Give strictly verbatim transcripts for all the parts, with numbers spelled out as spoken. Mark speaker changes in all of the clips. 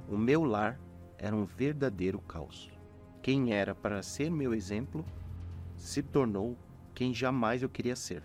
Speaker 1: O meu lar era um verdadeiro caos. Quem era para ser meu exemplo se tornou quem jamais eu queria ser.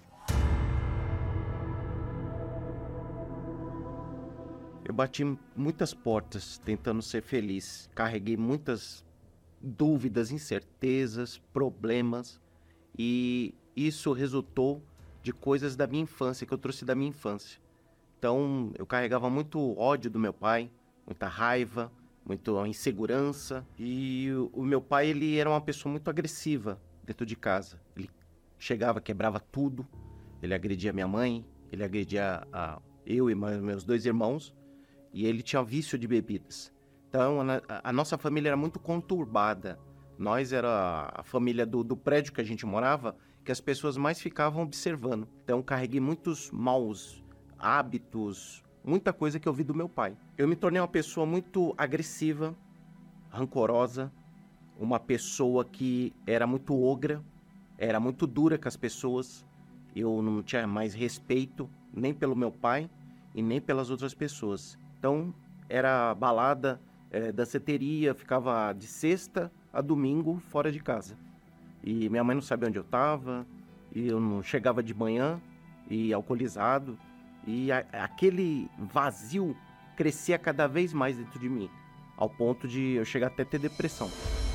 Speaker 1: Eu bati muitas portas tentando ser feliz. Carreguei muitas dúvidas, incertezas, problemas. E isso resultou de coisas da minha infância, que eu trouxe da minha infância. Então, eu carregava muito ódio do meu pai, muita raiva, muita insegurança. E o, o meu pai, ele era uma pessoa muito agressiva dentro de casa. Ele chegava, quebrava tudo. Ele agredia minha mãe, ele agredia a, eu e meus dois irmãos. E ele tinha vício de bebidas. Então, a, a nossa família era muito conturbada. Nós era a família do, do prédio que a gente morava, que as pessoas mais ficavam observando. Então, carreguei muitos maus hábitos, muita coisa que eu vi do meu pai. Eu me tornei uma pessoa muito agressiva, rancorosa, uma pessoa que era muito ogra, era muito dura com as pessoas. Eu não tinha mais respeito nem pelo meu pai e nem pelas outras pessoas. Então, era balada, é, danceteria, ficava de sexta a domingo fora de casa. E minha mãe não sabia onde eu estava, e eu não chegava de manhã, e alcoolizado. E a, aquele vazio crescia cada vez mais dentro de mim, ao ponto de eu chegar até a ter depressão.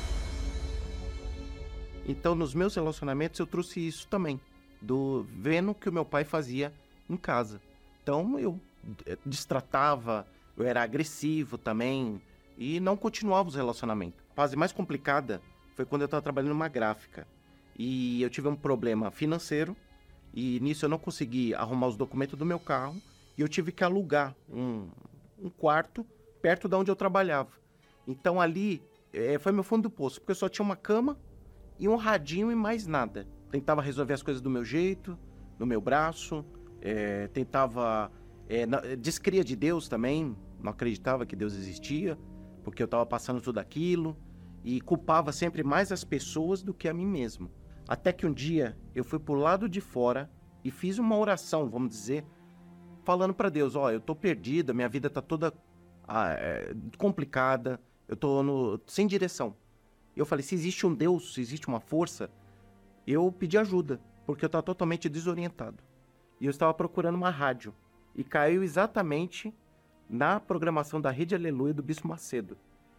Speaker 1: Então, nos meus relacionamentos, eu trouxe isso também, do vendo o que o meu pai fazia em casa. Então, eu destratava, eu era agressivo também, e não continuava os relacionamentos. A fase mais complicada foi quando eu estava trabalhando numa gráfica, e eu tive um problema financeiro, e nisso eu não consegui arrumar os documentos do meu carro, e eu tive que alugar um, um quarto perto de onde eu trabalhava. Então ali é, foi meu fundo do poço, porque eu só tinha uma cama e um radinho e mais nada. Tentava resolver as coisas do meu jeito, no meu braço, é, tentava... É, na, descria de Deus também, não acreditava que Deus existia, porque eu estava passando tudo aquilo, e culpava sempre mais as pessoas do que a mim mesmo. Até que um dia eu fui pro lado de fora e fiz uma oração, vamos dizer, falando para Deus, ó, oh, eu tô perdida, minha vida tá toda ah, é, complicada, eu tô no, sem direção. E eu falei, se existe um Deus, se existe uma força, eu pedi ajuda, porque eu tava totalmente desorientado. E eu estava procurando uma rádio, e caiu exatamente na programação da Rede Aleluia do Bispo Macedo.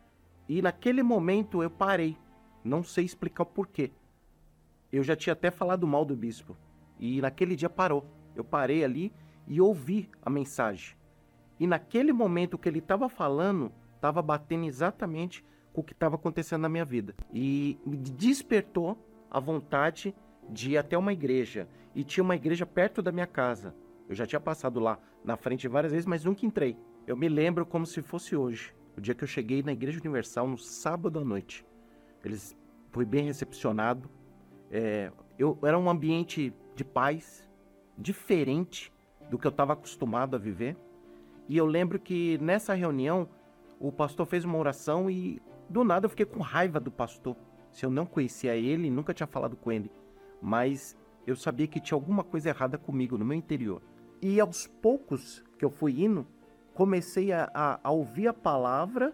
Speaker 1: E naquele momento eu parei, não sei explicar o porquê. Eu já tinha até falado mal do bispo. E naquele dia parou. Eu parei ali e ouvi a mensagem. E naquele momento que ele estava falando, estava batendo exatamente com o que estava acontecendo na minha vida. E me despertou a vontade de ir até uma igreja. E tinha uma igreja perto da minha casa. Eu já tinha passado lá na frente várias vezes, mas nunca entrei. Eu me lembro como se fosse hoje. O dia que eu cheguei na Igreja Universal, no sábado à noite. Eles fui bem recepcionado. É, eu, era um ambiente de paz, diferente do que eu estava acostumado a viver. E eu lembro que nessa reunião, o pastor fez uma oração e do nada eu fiquei com raiva do pastor. Se eu não conhecia ele, nunca tinha falado com ele. Mas eu sabia que tinha alguma coisa errada comigo, no meu interior. E aos poucos que eu fui indo, comecei a, a, a ouvir a palavra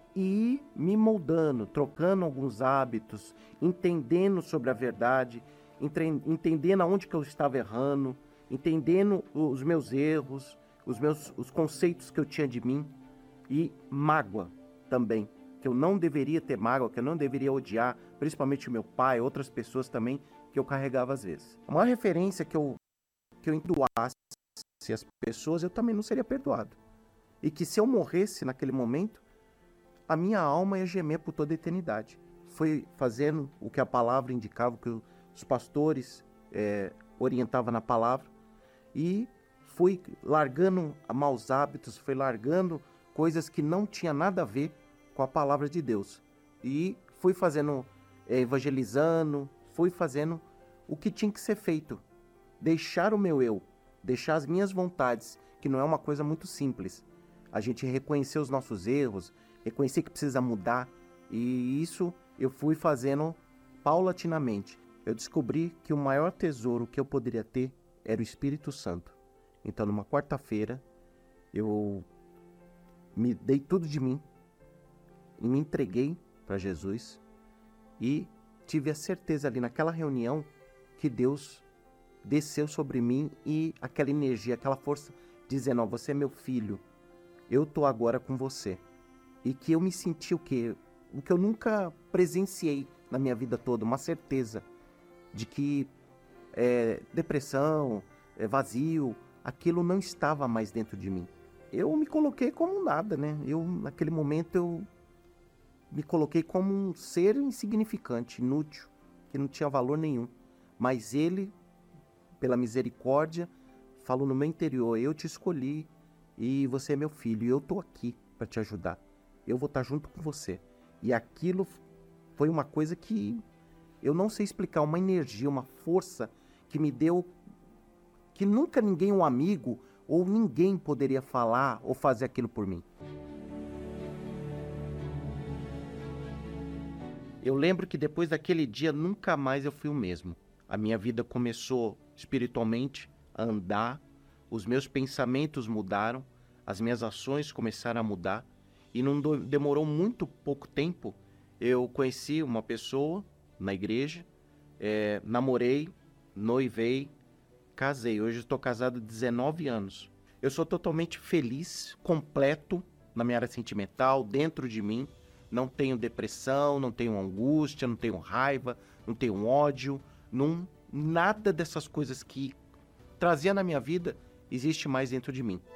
Speaker 1: e me moldando, trocando alguns hábitos, entendendo sobre a verdade, entre, entendendo aonde que eu estava errando, entendendo os meus erros, os meus os conceitos que eu tinha de mim, e mágoa também, que eu não deveria ter mágoa, que eu não deveria odiar, principalmente o meu pai, outras pessoas também, que eu carregava às vezes. A maior referência que eu, que eu perdoasse as pessoas, eu também não seria perdoado. E que se eu morresse naquele momento, a minha alma ia gemer por toda a eternidade. Foi fazendo o que a palavra indicava, o que os pastores é, orientavam na palavra, e fui largando maus hábitos, fui largando coisas que não tinha nada a ver com a palavra de Deus. E fui fazendo, é, evangelizando, fui fazendo o que tinha que ser feito. Deixar o meu eu, deixar as minhas vontades, que não é uma coisa muito simples. A gente reconhecer os nossos erros, reconhecer que precisa mudar, e isso eu fui fazendo paulatinamente. Eu descobri que o maior tesouro que eu poderia ter era o Espírito Santo. Então, numa quarta-feira, eu me dei tudo de mim, e me entreguei para Jesus e tive a certeza ali naquela reunião que Deus desceu sobre mim e aquela energia, aquela força dizendo, ó, você é meu filho, eu tô agora com você. E que eu me senti o quê? O que eu nunca presenciei na minha vida toda, uma certeza de que é, depressão, é, vazio, aquilo não estava mais dentro de mim. Eu me coloquei como nada, né? Eu, naquele momento, eu me coloquei como um ser insignificante, inútil, que não tinha valor nenhum. Mas Ele, pela misericórdia, falou no meu interior, eu te escolhi e você é meu filho, e eu tô aqui para te ajudar. Eu vou estar junto com você. E aquilo foi uma coisa que eu não sei explicar, uma energia, uma força que me deu, que nunca ninguém, um amigo ou ninguém poderia falar ou fazer aquilo por mim. Eu lembro que depois daquele dia nunca mais eu fui o mesmo. A minha vida começou espiritualmente a andar, os meus pensamentos mudaram, as minhas ações começaram a mudar e não do- demorou muito pouco tempo. Eu conheci uma pessoa na igreja, é, namorei, noivei, casei. Hoje estou casado há dezenove anos. Eu sou totalmente feliz, completo na minha área sentimental, dentro de mim. Não tenho depressão, não tenho angústia, não tenho raiva, não tenho ódio. Não, nada dessas coisas que trazia na minha vida existe mais dentro de mim.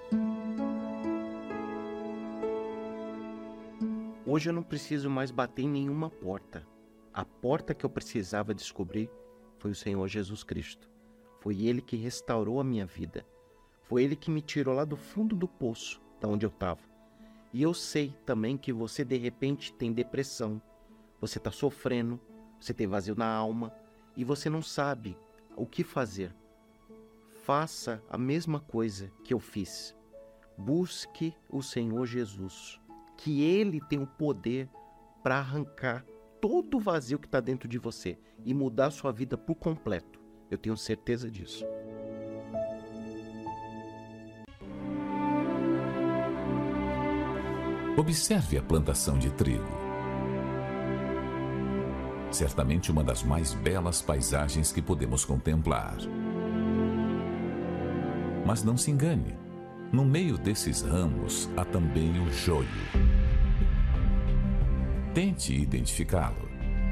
Speaker 1: Hoje eu não preciso mais bater em nenhuma porta. A porta que eu precisava descobrir foi o Senhor Jesus Cristo. Foi Ele que restaurou a minha vida. Foi Ele que me tirou lá do fundo do poço, da onde eu estava. E eu sei também que você de repente tem depressão, você está sofrendo, você tem vazio na alma e você não sabe o que fazer. Faça a mesma coisa que eu fiz. Busque o Senhor Jesus, que Ele tem o poder para arrancar todo o vazio que está dentro de você e mudar a sua vida por completo. Eu tenho certeza disso.
Speaker 2: Observe a plantação de trigo. Certamente uma das mais belas paisagens que podemos contemplar. Mas não se engane, no meio desses ramos há também o joio. Tente identificá-lo.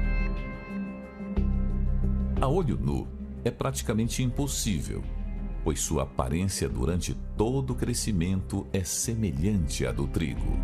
Speaker 2: A olho nu é praticamente impossível, pois sua aparência durante todo o crescimento é semelhante à do trigo.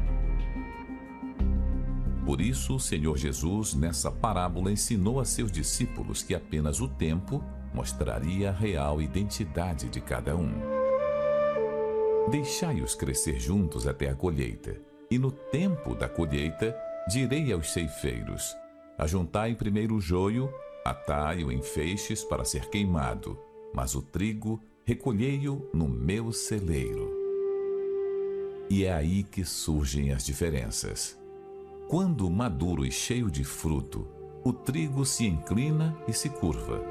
Speaker 2: Por isso, o Senhor Jesus, nessa parábola, ensinou a seus discípulos que apenas o tempo mostraria a real identidade de cada um. Deixai-os crescer juntos até a colheita, e no tempo da colheita, direi aos ceifeiros: ajuntai primeiro o joio, atai-o em feixes para ser queimado, mas o trigo recolhei-o no meu celeiro. E é aí que surgem as diferenças. Quando maduro e cheio de fruto, o trigo se inclina e se curva.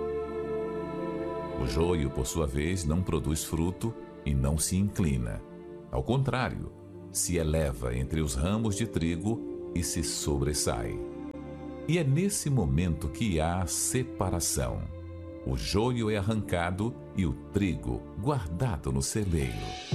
Speaker 2: O joio, por sua vez, não produz fruto e não se inclina. Ao contrário, se eleva entre os ramos de trigo e se sobressai. E é nesse momento que há separação. O joio é arrancado e o trigo guardado no celeiro.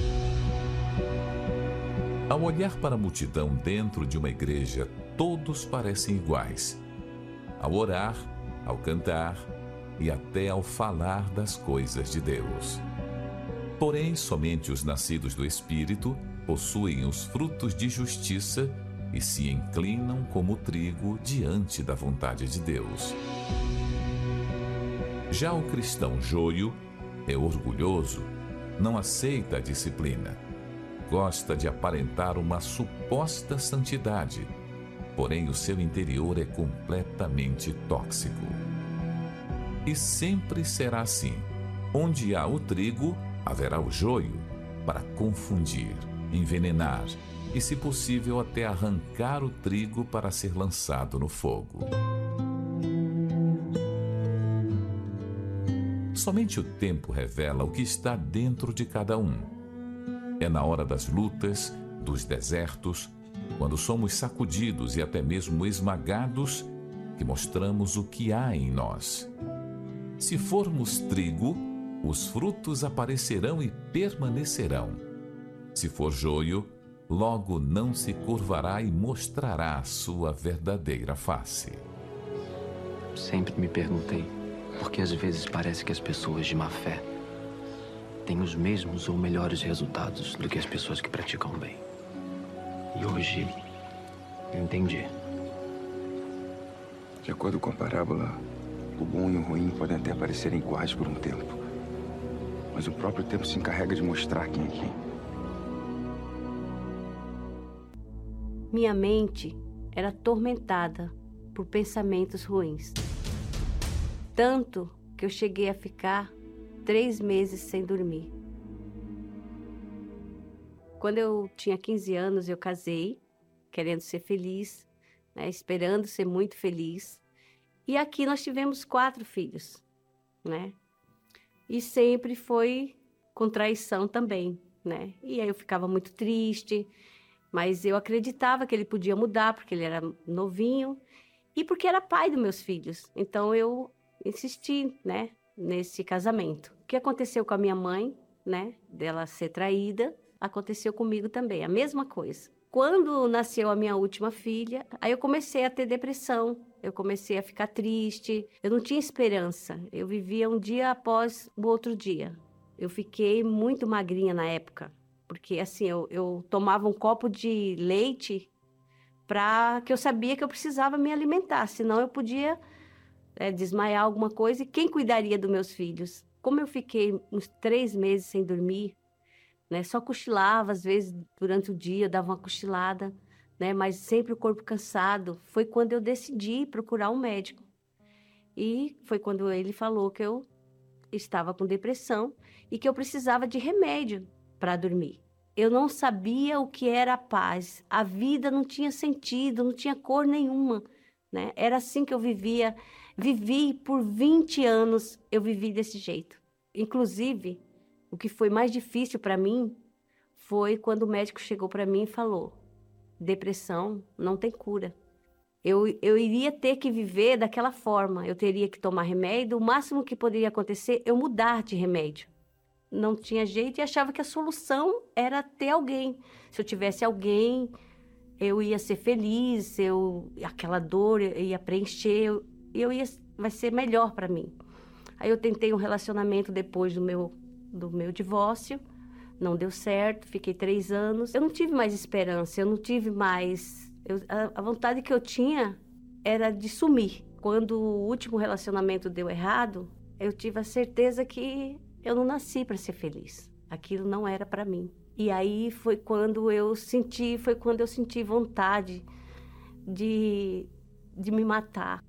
Speaker 2: Ao olhar para a multidão dentro de uma igreja, todos parecem iguais. Ao orar, ao cantar e até ao falar das coisas de Deus. Porém, somente os nascidos do Espírito possuem os frutos de justiça e se inclinam como trigo diante da vontade de Deus. Já o cristão joio é orgulhoso, não aceita a disciplina. Gosta de aparentar uma suposta santidade, porém o seu interior é completamente tóxico. E sempre será assim. Onde há o trigo, haverá o joio, para confundir, envenenar e, se possível, até arrancar o trigo para ser lançado no fogo. Somente o tempo revela o que está dentro de cada um. É na hora das lutas, dos desertos, quando somos sacudidos e até mesmo esmagados, que mostramos o que há em nós. Se formos trigo, os frutos aparecerão e permanecerão. Se for joio, logo não se curvará e mostrará a sua verdadeira face.
Speaker 3: Sempre me perguntei por que às vezes parece que as pessoas de má fé têm os mesmos ou melhores resultados do que as pessoas que praticam o bem. E hoje eu entendi.
Speaker 4: De acordo com a parábola, o bom e o ruim podem até parecerem iguais por um tempo. Mas o próprio tempo se encarrega de mostrar quem é quem.
Speaker 5: Minha mente era atormentada por pensamentos ruins. Tanto que eu cheguei a ficar três meses sem dormir. Quando eu tinha quinze anos, eu casei, querendo ser feliz, né, esperando ser muito feliz. E aqui nós tivemos quatro filhos, né? E sempre foi com traição também, né? E aí eu ficava muito triste, mas eu acreditava que ele podia mudar, porque ele era novinho e porque era pai dos meus filhos. Então eu insisti, né, nesse casamento. O que aconteceu com a minha mãe, né, dela ser traída, aconteceu comigo também, a mesma coisa. Quando nasceu a minha última filha, aí eu comecei a ter depressão, eu comecei a ficar triste, eu não tinha esperança, eu vivia um dia após o outro dia. Eu fiquei muito magrinha na época, porque assim, eu, eu tomava um copo de leite para que eu sabia que eu precisava me alimentar, senão eu podia é, desmaiar alguma coisa, e quem cuidaria dos meus filhos? Como eu fiquei uns três meses sem dormir, né, só cochilava, às vezes, durante o dia, eu dava uma cochilada, né, mas sempre o corpo cansado. Foi quando eu decidi procurar um médico. E foi quando ele falou que eu estava com depressão e que eu precisava de remédio para dormir. Eu não sabia o que era a paz. A vida não tinha sentido, não tinha cor nenhuma, né? Era assim que eu vivia. Vivi por vinte anos, eu vivi desse jeito. Inclusive, o que foi mais difícil para mim foi quando o médico chegou para mim e falou: depressão não tem cura. Eu, eu iria ter que viver daquela forma, eu teria que tomar remédio, o máximo que poderia acontecer é eu mudar de remédio. Não tinha jeito e achava que a solução era ter alguém. Se eu tivesse alguém, eu ia ser feliz, eu, aquela dor ia preencher, eu, eu ia, vai ser melhor para mim. Aí eu tentei um relacionamento depois do meu do meu divórcio, não deu certo, fiquei três anos. Eu não tive mais esperança, eu não tive mais... Eu, a, a vontade que eu tinha era de sumir. Quando o último relacionamento deu errado, eu tive a certeza que eu não nasci para ser feliz. Aquilo não era para mim. E aí foi quando eu senti, foi quando eu senti vontade de, de me matar.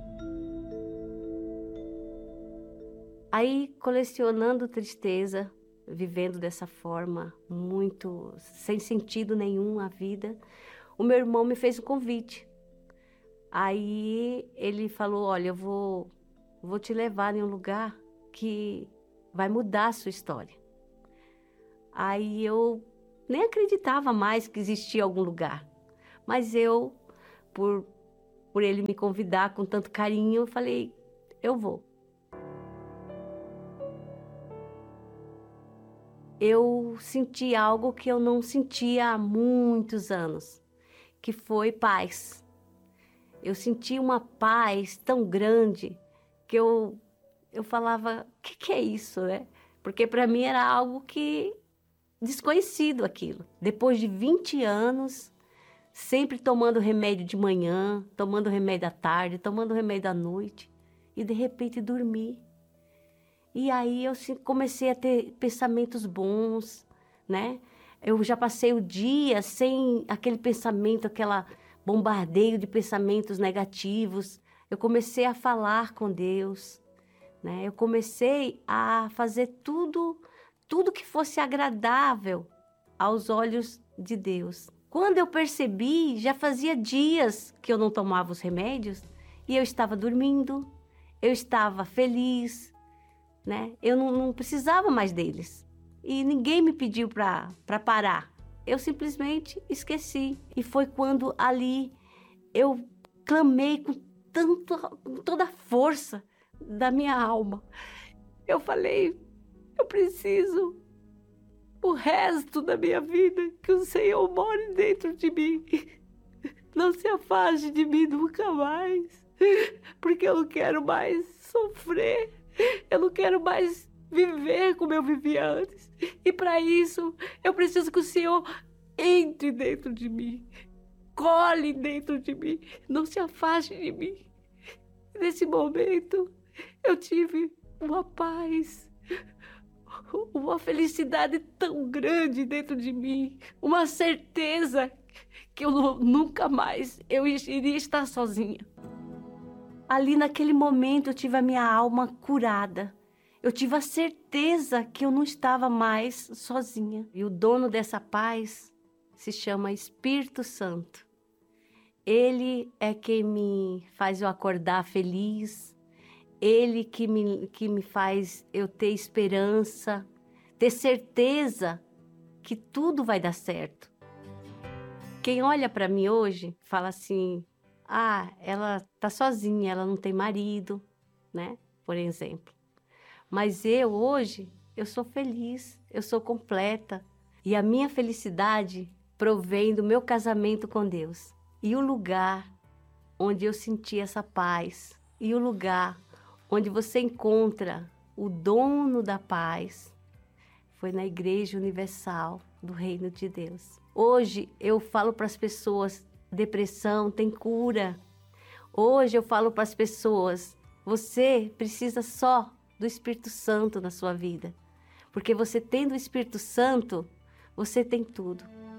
Speaker 5: Aí, colecionando tristeza, vivendo dessa forma, muito sem sentido nenhum a vida, o meu irmão me fez um convite. Aí ele falou: olha, eu vou, vou te levar em um lugar que vai mudar a sua história. Aí eu nem acreditava mais que existia algum lugar. Mas eu, por, por ele me convidar com tanto carinho, eu falei: eu vou. Eu senti algo que eu não sentia há muitos anos, que foi paz. Eu senti uma paz tão grande que eu, eu falava: o que, que é isso, né? Porque para mim era algo que desconhecido aquilo. Depois de vinte anos, sempre tomando remédio de manhã, tomando remédio à tarde, tomando remédio à noite, e de repente dormir. E aí eu comecei a ter pensamentos bons, né? Eu já passei o dia sem aquele pensamento, aquela bombardeio de pensamentos negativos. Eu comecei a falar com Deus, né? Eu comecei a fazer tudo, tudo que fosse agradável aos olhos de Deus. Quando eu percebi, já fazia dias que eu não tomava os remédios e eu estava dormindo, eu estava feliz, né? Eu não, não precisava mais deles. E ninguém me pediu para parar. eu simplesmente esqueci. E foi quando ali eu clamei com, tanto, com toda a força da minha alma. Eu falei, eu preciso, o resto da minha vida, que o Senhor more dentro de mim. Não se afaste de mim nunca mais, porque eu não quero mais sofrer, eu não quero mais viver como eu vivia antes. E para isso, eu preciso que o Senhor entre dentro de mim, cole dentro de mim, não se afaste de mim. Nesse momento, eu tive uma paz, uma felicidade tão grande dentro de mim, uma certeza que eu nunca mais eu iria estar sozinha. Ali naquele momento eu tive a minha alma curada. Eu tive a certeza que eu não estava mais sozinha. E o dono dessa paz se chama Espírito Santo. Ele é quem me faz eu acordar feliz. Ele que me, que me faz eu ter esperança, ter certeza que tudo vai dar certo. Quem olha para mim hoje fala assim, ah, ela tá sozinha, ela não tem marido, né? Por exemplo. Mas eu hoje, eu sou feliz, eu sou completa. E a minha felicidade provém do meu casamento com Deus. E o lugar onde eu senti essa paz, e o lugar onde você encontra o dono da paz, foi na Igreja Universal do Reino de Deus. Hoje eu falo para as pessoas, depressão tem cura. Hoje eu falo para as pessoas, você precisa só do Espírito Santo na sua vida. Porque você tendo o Espírito Santo, você tem tudo.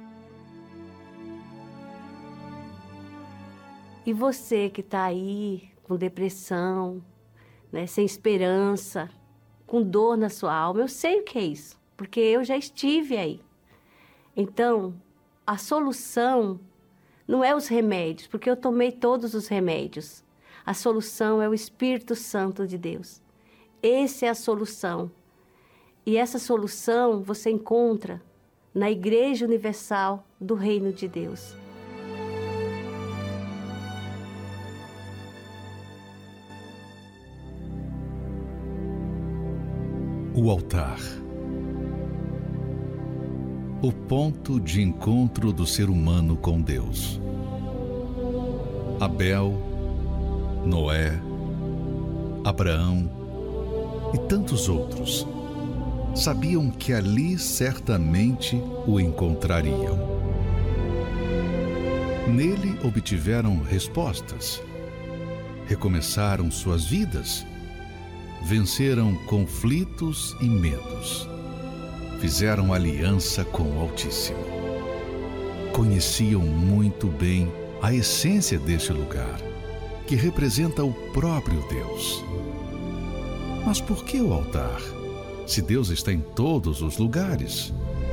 Speaker 5: E você que está aí com depressão, né, sem esperança, com dor na sua alma, eu sei o que é isso, porque eu já estive aí. Então, a solução não é os remédios, porque eu tomei todos os remédios. A solução é o Espírito Santo de Deus. Essa é a solução. E essa solução você encontra na Igreja Universal do Reino de Deus.
Speaker 6: O altar. O ponto de encontro do ser humano com Deus. Abel, Noé, Abraão e tantos outros sabiam que ali certamente o encontrariam. Nele obtiveram respostas, recomeçaram suas vidas, venceram conflitos e medos, fizeram aliança com o Altíssimo. Conheciam muito bem a essência deste lugar, que representa o próprio Deus. Mas por que o altar, se Deus está em todos os lugares?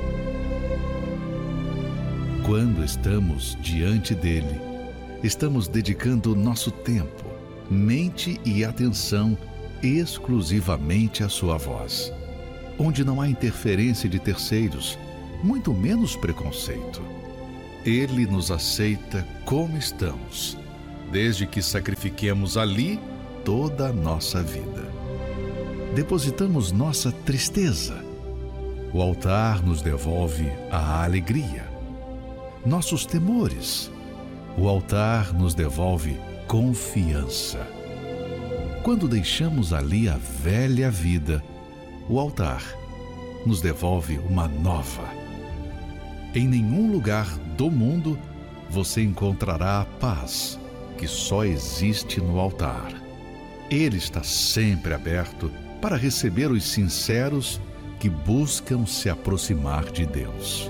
Speaker 6: Quando estamos diante dele, estamos dedicando nosso tempo, mente e atenção exclusivamente à sua voz, onde não há interferência de terceiros, muito menos preconceito. Ele nos aceita como estamos, desde que sacrifiquemos ali toda a nossa vida. Depositamos nossa tristeza. O altar nos devolve a alegria. Nossos temores. O altar nos devolve confiança. Quando deixamos ali a velha vida, o altar nos devolve uma nova. Em nenhum lugar do mundo você encontrará a paz que só existe no altar. Ele está sempre aberto para receber os sinceros que buscam se aproximar de Deus.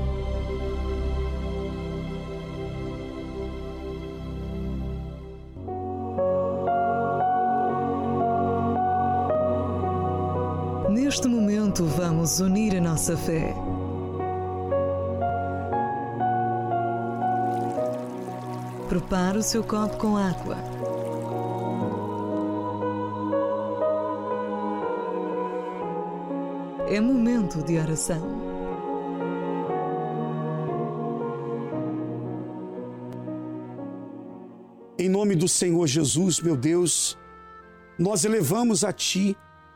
Speaker 7: Neste momento, vamos unir a nossa fé. Prepare o seu copo com água. É momento de oração.
Speaker 8: Em nome do Senhor Jesus, meu Deus, nós elevamos a Ti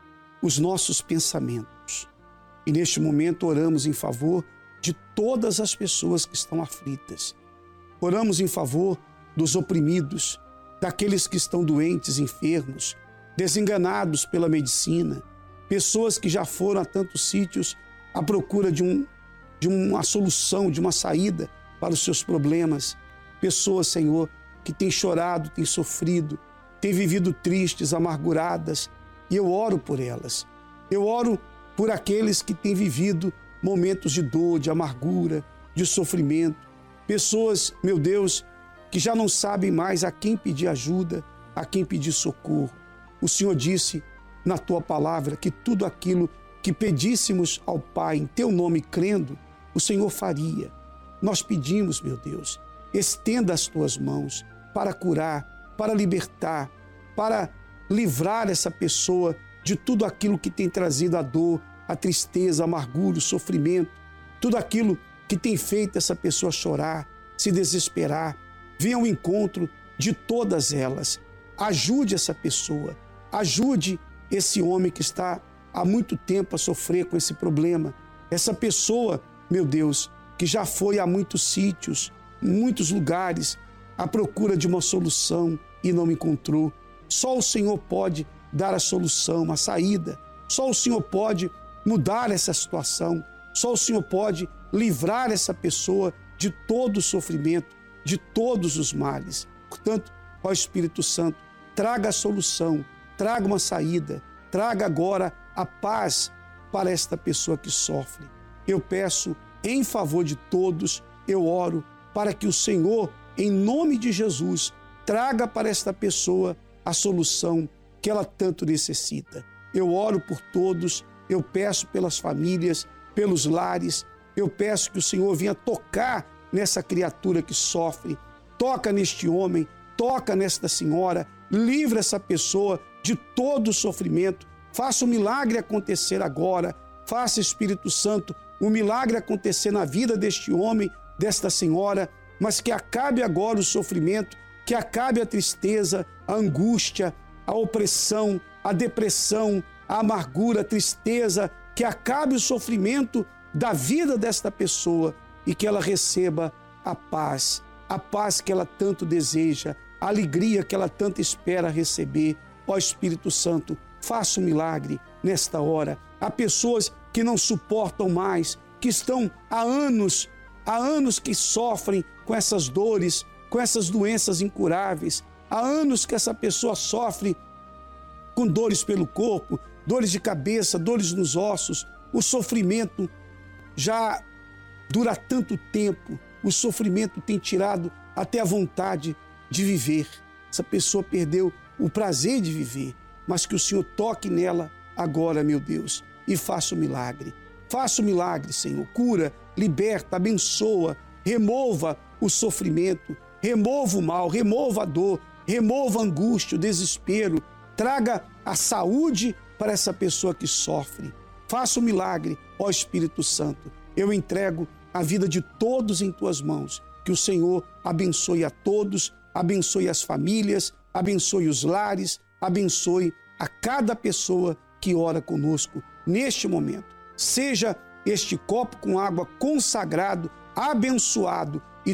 Speaker 8: os nossos pensamentos. E neste momento oramos em favor de todas as pessoas que estão aflitas. Oramos em favor dos oprimidos, daqueles que estão doentes, enfermos, desenganados pela medicina, pessoas que já foram a tantos sítios à procura de, um, de uma solução, de uma saída para os seus problemas. Pessoas, Senhor, que têm chorado, têm sofrido, têm vivido tristes, amarguradas, e eu oro por elas. Eu oro por aqueles que têm vivido momentos de dor, de amargura, de sofrimento. Pessoas, meu Deus, que já não sabem mais a quem pedir ajuda, a quem pedir socorro. O Senhor disse na Tua palavra que tudo aquilo que pedíssemos ao Pai em Teu nome, crendo, o Senhor faria. Nós pedimos, meu Deus, estenda as Tuas mãos para curar, para libertar, para livrar essa pessoa de tudo aquilo que tem trazido a dor, a tristeza, a amargura, o sofrimento, tudo aquilo que tem feito essa pessoa chorar, se desesperar. Venha ao encontro de todas elas. Ajude essa pessoa, ajude esse homem que está há muito tempo a sofrer com esse problema. Essa pessoa, meu Deus, que já foi a muitos sítios, em muitos lugares, à procura de uma solução e não encontrou. Só o Senhor pode dar a solução, a saída. Só o Senhor pode mudar essa situação. Só o Senhor pode livrar essa pessoa de todo o sofrimento, de todos os males. Portanto, ó Espírito Santo, traga a solução, traga uma saída, traga agora a paz para esta pessoa que sofre. Eu peço em favor de todos, eu oro para que o Senhor, em nome de Jesus, traga para esta pessoa a solução que ela tanto necessita. Eu oro por todos, eu peço pelas famílias, pelos lares, eu peço que o Senhor venha tocar nessa criatura que sofre, toca neste homem, toca nesta senhora, livra essa pessoa de todo o sofrimento, faça o milagre acontecer agora, faça, Espírito Santo, o milagre acontecer na vida deste homem, desta senhora, mas que acabe agora o sofrimento, que acabe a tristeza, a angústia, a opressão, a depressão, a amargura, a tristeza, que acabe o sofrimento da vida desta pessoa e que ela receba a paz, a paz que ela tanto deseja, a alegria que ela tanto espera receber. Ó Espírito Santo, faça um milagre nesta hora. Há pessoas que não suportam mais, que estão há anos, há anos que sofrem com essas dores, com essas doenças incuráveis. Há anos que essa pessoa sofre com dores pelo corpo, dores de cabeça, dores nos ossos. O sofrimento já dura tanto tempo, o sofrimento tem tirado até a vontade de viver. Essa pessoa perdeu o prazer de viver, mas que o Senhor toque nela agora, meu Deus, e faça o milagre. Faça o milagre, Senhor. Cura, liberta, abençoa, remova o sofrimento, remova o mal, remova a dor, remova a angústia, o desespero. Traga a saúde para essa pessoa que sofre. Faça o milagre, ó Espírito Santo. Eu entrego a vida de todos em Tuas mãos. Que o Senhor abençoe a todos, abençoe as famílias, abençoe os lares, abençoe a cada pessoa que ora conosco neste momento. Seja este copo com água consagrado, abençoado